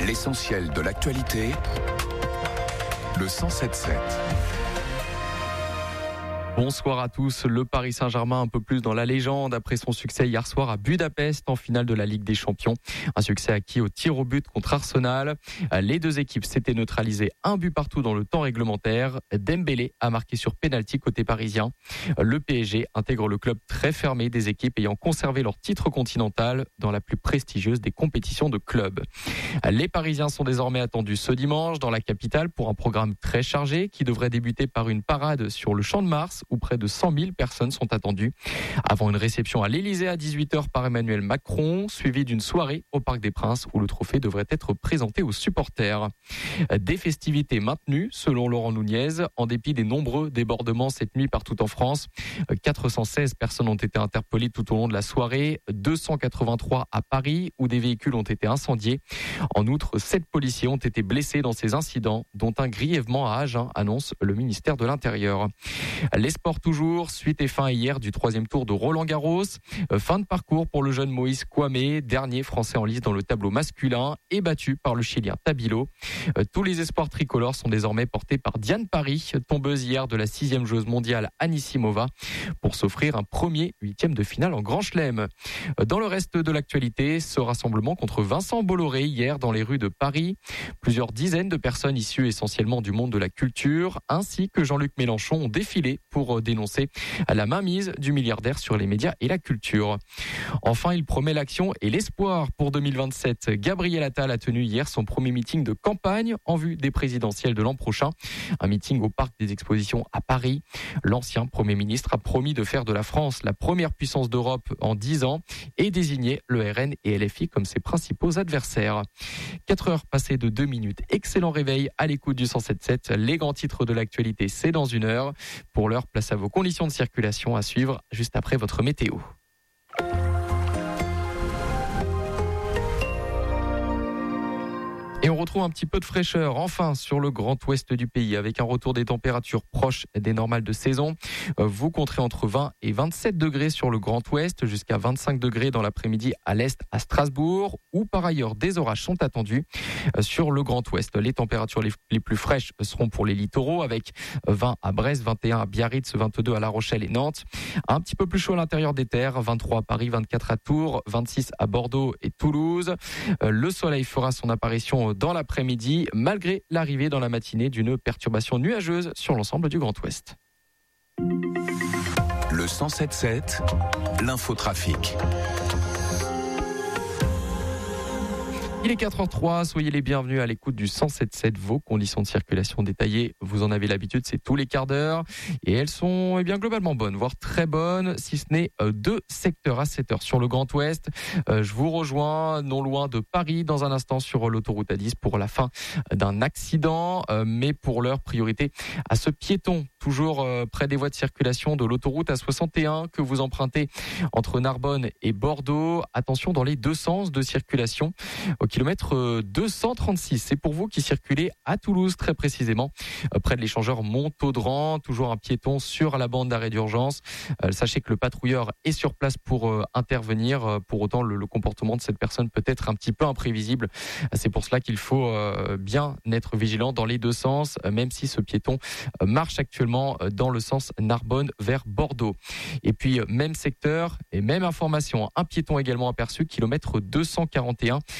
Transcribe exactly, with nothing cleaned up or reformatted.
L'essentiel de l'actualité, le cent sept sept. Bonsoir à tous. Le Paris Saint-Germain un peu plus dans la légende après son succès hier soir à Budapest en finale de la Ligue des Champions. Un succès acquis au tir au but contre Arsenal. Les deux équipes s'étaient neutralisées un but partout dans le temps réglementaire. Dembélé a marqué sur pénalty côté parisien. Le P S G intègre le club très fermé des équipes ayant conservé leur titre continental dans la plus prestigieuse des compétitions de clubs. Les Parisiens sont désormais attendus ce dimanche dans la capitale pour un programme très chargé qui devrait débuter par une parade sur le Champ de Mars où près de cent mille personnes sont attendues. Avant une réception à l'Elysée à dix-huit heures par Emmanuel Macron, suivie d'une soirée au Parc des Princes où le trophée devrait être présenté aux supporters. Des festivités maintenues, selon Laurent Nunez, en dépit des nombreux débordements cette nuit partout en France. quatre cent seize personnes ont été interpellées tout au long de la soirée, deux cent quatre-vingt-trois à Paris où des véhicules ont été incendiés. En outre, sept policiers ont été blessés dans ces incidents, dont un grièvement à Agen, annonce le ministère de l'Intérieur. Les sports toujours, suite et fin hier du troisième tour de Roland-Garros. Fin de parcours pour le jeune Moïse Kouamé, dernier français en lice dans le tableau masculin et battu par le Chilien Tabilo. Tous les espoirs tricolores sont désormais portés par Diane Paris, tombeuse hier de la sixième joueuse mondiale Anisimova, pour s'offrir un premier huitième de finale en Grand Chelem. Dans le reste de l'actualité, ce rassemblement contre Vincent Bolloré hier dans les rues de Paris. Plusieurs dizaines de personnes issues essentiellement du monde de la culture, ainsi que Jean-Luc Mélenchon ont défilé pour dénoncer la mainmise du milliardaire sur les médias et la culture. Enfin, il promet l'action et l'espoir pour deux mille vingt-sept. Gabriel Attal a tenu hier son premier meeting de campagne en vue des présidentielles de l'an prochain. Un meeting au Parc des Expositions à Paris. L'ancien Premier ministre a promis de faire de la France la première puissance d'Europe en dix ans et désigner le R N et L F I comme ses principaux adversaires. quatre heures passées de deux minutes. Excellent réveil à l'écoute du cent sept sept. Les grands titres de l'actualité, c'est dans une heure. Pour l'heure, place à vos conditions de circulation à suivre juste après votre météo. Et on retrouve un petit peu de fraîcheur, enfin, sur le grand ouest du pays, avec un retour des températures proches des normales de saison. Vous compterez entre vingt et vingt-sept degrés sur le grand ouest, jusqu'à vingt-cinq degrés dans l'après-midi à l'est à Strasbourg, où par ailleurs des orages sont attendus sur le grand ouest. Les températures les plus fraîches seront pour les littoraux, avec vingt à Brest, vingt et un à Biarritz, vingt-deux à La Rochelle et Nantes. Un petit peu plus chaud à l'intérieur des terres, vingt-trois à Paris, vingt-quatre à Tours, vingt-six à Bordeaux et Toulouse. Le soleil fera son apparition dans l'après-midi, malgré l'arrivée dans la matinée d'une perturbation nuageuse sur l'ensemble du Grand Ouest. Le cent sept sept, l'infotrafic. Il est quatre heures trois, soyez les bienvenus à l'écoute du cent sept sept. Vos conditions de circulation détaillées, vous en avez l'habitude, c'est tous les quarts d'heure. Et elles sont eh bien globalement bonnes, voire très bonnes, si ce n'est deux secteurs à sept heures sur le Grand Ouest. Euh, je vous rejoins non loin de Paris dans un instant sur l'autoroute A dix pour la fin d'un accident. Euh, mais pour l'heure, priorité à ce piéton, toujours euh, près des voies de circulation de l'autoroute A soixante et un que vous empruntez entre Narbonne et Bordeaux. Attention dans les deux sens de circulation. Au kilomètre deux cent trente-six, c'est pour vous qui circulez à Toulouse très précisément, près de l'échangeur Montaudran, toujours un piéton sur la bande d'arrêt d'urgence. Euh, sachez que le patrouilleur est sur place pour euh, intervenir. Pour autant, le, le comportement de cette personne peut être un petit peu imprévisible. C'est pour cela qu'il faut euh, bien être vigilant dans les deux sens, même si ce piéton euh, marche actuellement dans le sens Narbonne vers Bordeaux. Et puis, même secteur et même information, un piéton également aperçu, kilomètre deux cent quarante et un.